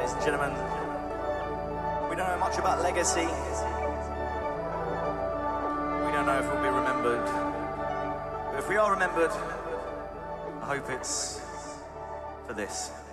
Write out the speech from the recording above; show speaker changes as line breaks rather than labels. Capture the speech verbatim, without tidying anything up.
ladies and gentlemen. We don't know much about legacy. We don't know if we'll be remembered. But if we are remembered, I hope it's for this.